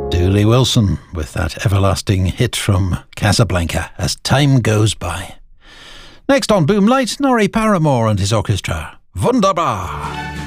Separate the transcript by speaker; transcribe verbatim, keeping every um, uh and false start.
Speaker 1: Dooley Wilson with that everlasting hit from Casablanca, As Time Goes By. Next on Boomlight, Norrie Paramore and his orchestra. Wunderbar!